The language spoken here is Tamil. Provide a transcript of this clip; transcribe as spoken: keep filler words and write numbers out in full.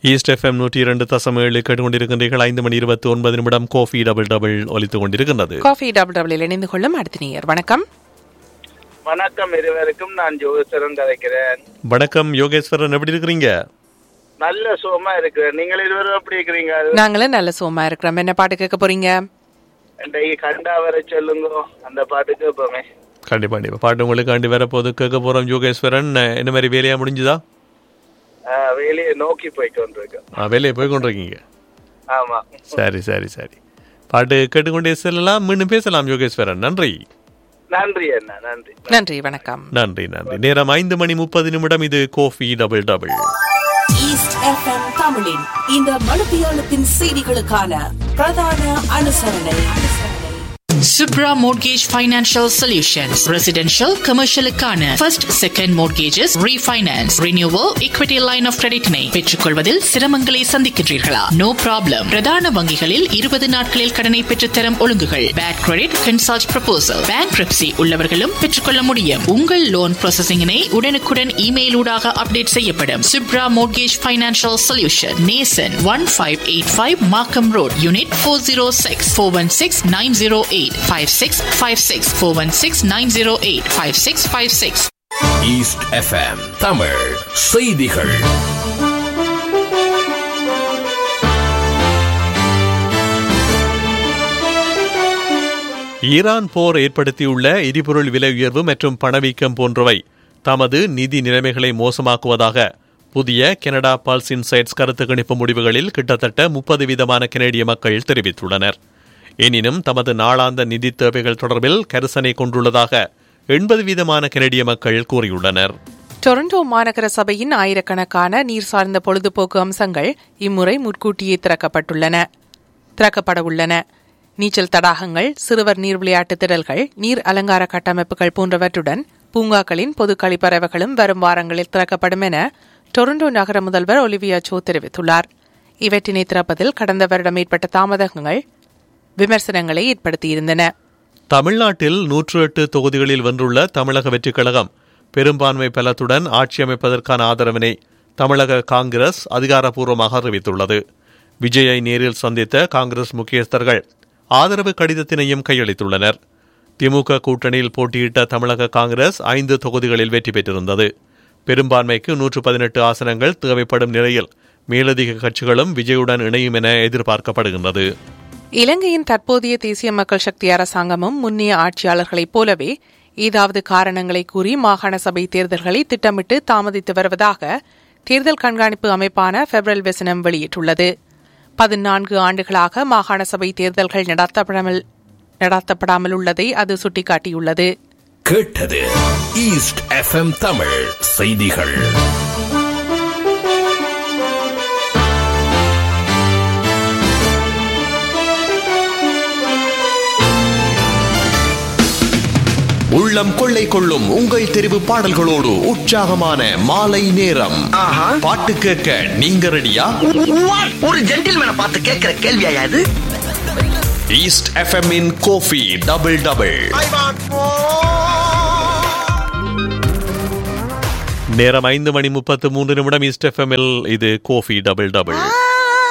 ஈஸ்ட் எஃப்எம் நூற்றி இரண்டு தசம் ஏழு கேட்டுக்கொண்டிருக்கின்றீர்கள். ஐந்து மணி இருபத்தி ஒன்பது நிமிடம் கோஃபி டபுள் டபுள் ஒலித்துக் கொண்டிருக்கின்றது. காஃபி டபுள் டபுள் இணைந்து கொள்ளும் அடுத்த நேயர். வணக்கம். வணக்கம் இருவருக்கும். நான் யோகேஸ்வரன் கதைக்கிறேன். வணக்கம் யோகேஸ்வரன், எப்படி இருக்கிறீங்க? நல்ல சுகமா இருக்கிறேன். நீங்கள் இருவரும் எப்படி இருக்கிறீங்க? நாங்களும் நல்ல சுகமா இருக்கிறோம். என்ன பாட்டு கேட்க போறீங்க? கண்டா வர சொல்லுங்க, அந்த பாட்டு கேட்போமே. கண்டிப்பா கண்டிப்பா பாட்டு உங்களுக்கு ஆண்டி வர போது கேட்க போறோம். யோகேஸ்வரன், என்ன மாதிரி வேலையா முடிஞ்சுதா? வேலையை நோக்கி போய் கொண்டிருக்கேன். வேலையை போய் கொண்டிருக்கீங்க? ஆமா. சரி சரி சரி, பாட்டு கேட்டுக்கொண்டே செல்லலாம். மீண்டும் பேசலாம் யோகேஸ்வரன். நன்றி நன்றி அண்ணா. நன்றி நன்றி. வணக்கம். நன்றி நன்றி. நேரம் ஐந்து மணி முப்பது நிமிடம். இது Kofi double double. East FM தமிழின் இந்த மணித்தியாலத்தின் செய்திகளுக்கான பிரதான அனுசரணை Subra Mortgage Financial Solutions. Residential, commercial க்கான first, second mortgages, refinance, renewal, equity line of credit னை பெற்றுக்கொள்வதில் சிரமங்களை சந்திக்கின்றீர்களா? No problem. பிரதான வங்கிகளில் இருபது நாட்களில் கடனை பெற்றுத்தரும் ஒழுங்குகள். Bad credit, consult proposal. Bankruptcy உள்ளவர்களும் பெற்றுக்கொள்ள முடியும். உங்கள் லோன் ப்ராசஸிங்கினை உடனுக்குடன் இமெயில் ஊடாக அப்டேட் செய்யப்படும். Subra Mortgage Financial Solution, Nason, one five eight five Markham Road, Unit four oh six, four one six nine oh eight five six five six, four one six nine oh eight five six five six. East FM Tamil செய்திகள். ஈரான் போர் ஏற்படுத்தியுள்ள எரிபொருள் விலை உயர்வு மற்றும் பணவீக்கம் போன்றவை தமது நிதி நிலைமைகளை மோசமாக்குவதாக புதிய கனடா பல்ஸ் இன்சைட்ஸ் கருத்து கணிப்பு முடிவுகளில் கிட்டத்தட்ட முப்பது வீதமான கனேடிய மக்கள் தெரிவித்துள்ளனர். எனினும் தமது நாளாந்த நிதி தேவைகள் தொடர்பில் கரிசனை கொண்டுள்ளதாக எண்பது வீதமான கனேடிய மக்கள் கூறியுள்ளனர். டொரண்டோ மாநகர சபையின் ஆயிரக்கணக்கான நீர் சார்ந்த பொழுதுபோக்கு அம்சங்கள் இம்முறை முன்கூட்டியே திறக்கப்பட்டுள்ளன திறக்கப்பட உள்ளன. நீச்சல் தடாகங்கள், சிறுவர் நீர் விளையாட்டு திடல்கள், நீர் அலங்கார கட்டமைப்புகள் போன்றவற்றுடன் பூங்காக்களின் பொது கழிப்பறவைகளும் வரும் வாரங்களில் திறக்கப்படும் என டொரண்டோ நகர முதல்வர் ஒலிவியா சோ தெரிவித்துள்ளார். இவற்றினை திறப்பதில் கடந்த வருடம் ஏற்பட்ட தாமதங்கள் விமர்சனங்களை ஏற்படுத்தியிருந்தன. தமிழ்நாட்டில் நூற்று எட்டு தொகுதிகளில் வென்றுள்ள தமிழக வெற்றிக் கழகம் பெரும்பான்மை பலத்துடன் ஆட்சி அமைப்பதற்கான ஆதரவினை தமிழக காங்கிரஸ் அதிகாரப்பூர்வமாக அறிவித்துள்ளது. விஜயை நேரில் சந்தித்த காங்கிரஸ் முக்கியஸ்தர்கள் ஆதரவு கடிதத்தினையும் கையளித்துள்ளனர். திமுக கூட்டணியில் போட்டியிட்ட தமிழக காங்கிரஸ் ஐந்து தொகுதிகளில் வெற்றி பெற்றிருந்தது. பெரும்பான்மைக்கு நூற்று பதினெட்டு ஆசனங்கள் தேவைப்படும் நிலையில் மேலதிக கட்சிகளும் விஜயுடன் இணையும் என எதிர்பார்க்கப்படுகின்றது. இலங்கையின் தற்போதைய தேசிய மக்கள் சக்தி அரசாங்கமும் முன்னைய ஆட்சியாளர்களைப் போலவே ஏதாவது காரணங்களை கூறி மாகாண சபை தேர்தல்களை திட்டமிட்டு தாமதித்து வருவதாக தேர்தல் கண்காணிப்பு அமைப்பான பெப்ரல் வெசனம் வெளியிட்டுள்ளது. பதினான்கு ஆண்டுகளாக மாகாண சபை தேர்தல்கள் நடத்தப்படாமல் நடத்தப்படாமல் உள்ளதை அது சுட்டிக்காட்டியுள்ளது. கேட்டது ஈஸ்ட் எஃப்எம் தமிழ் செய்திகள். உள்ளம் கொள்ளை கொள்ளும் உங்கள் தெரிவு பாடல்களோடு உற்சாகமான மாலை நேரம். பாட்டு கேட்க நீங்க ரெடியா? ஒரு ஜென்டில்மேனை பார்த்து கேட்கிற கேள்வியா இது? ஈஸ்ட் எஃப்எம் இன் கோஃபி டபுள் டபுள். நேரம் ஐந்து மணி முப்பத்து மூன்று நிமிடம். ஈஸ்ட் எஃப்எம்மில் இது கோஃபி டபுள் டபுள்.